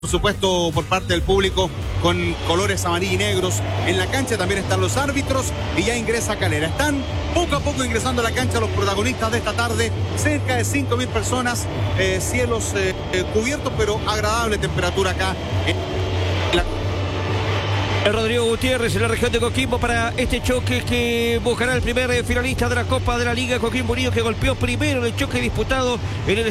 por supuesto, por parte del público con colores amarillos y negros. En la cancha también están los árbitros y ya ingresa Calera. Están poco a poco ingresando a la cancha los protagonistas de esta tarde. Cerca de 5.000 personas, cielos cubiertos, pero agradable temperatura acá en la... Rodrigo Gutiérrez en la región de Coquimbo para este choque que buscará el primer finalista de la Copa de la Liga, Coquimbo Unido, que golpeó primero en el choque disputado en el